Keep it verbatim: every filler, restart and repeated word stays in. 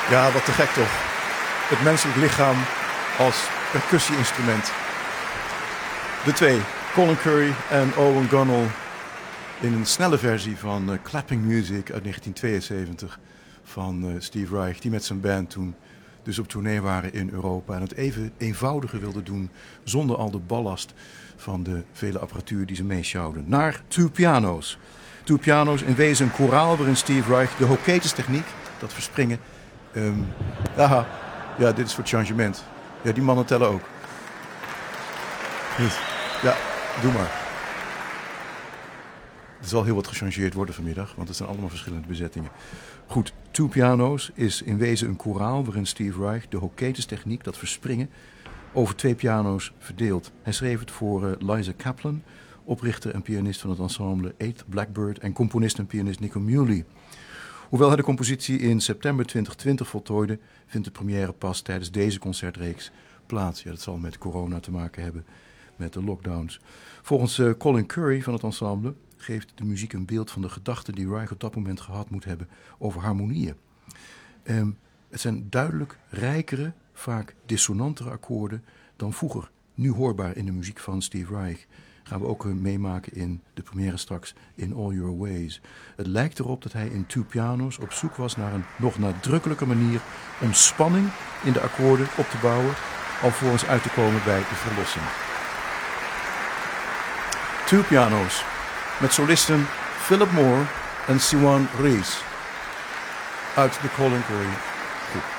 Ja, wat te gek toch. Het menselijk lichaam als percussie-instrument. De twee, Colin Currie en Owen Gunnell, in een snelle versie van uh, Clapping Music uit negentien tweeënzeventig van uh, Steve Reich, die met zijn band toen dus op tournee waren in Europa en het even eenvoudiger wilden doen zonder al de ballast van de vele apparatuur die ze meesjouwden. Naar Two Piano's. Two Piano's, in wezen een koraal waarin Steve Reich de Hoketes techniek, dat verspringen. Um, aha, ja, dit is voor het changement. Ja, die mannen tellen ook. Ja, doe maar. Er zal heel wat gechangeerd worden vanmiddag, want het zijn allemaal verschillende bezettingen. Goed, Two Piano's is in wezen een koraal waarin Steve Reich de Hoketes techniek, dat verspringen, over twee piano's verdeelt. Hij schreef het voor uh, Liza Kaplan, oprichter en pianist van het ensemble Eighth Blackbird en componist en pianist Nico Muhly. Hoewel hij de compositie in september twintig twintig voltooide, vindt de première pas tijdens deze concertreeks plaats. Ja, dat zal met corona te maken hebben, met de lockdowns. Volgens uh, Colin Currie van het ensemble geeft de muziek een beeld van de gedachten die Reich op dat moment gehad moet hebben over harmonieën. Um, het zijn duidelijk rijkere, vaak dissonantere akkoorden dan vroeger. Nu hoorbaar in de muziek van Steve Reich. Gaan we ook uh, meemaken in de première straks in All Your Ways. Het lijkt erop dat hij in Two Piano's op zoek was naar een nog nadrukkelijke manier om spanning in de akkoorden op te bouwen, alvorens uit te komen bij de verlossing. Two Piano's met solisten Philip Moore en Siwan Rees uit de Colin Currie groep.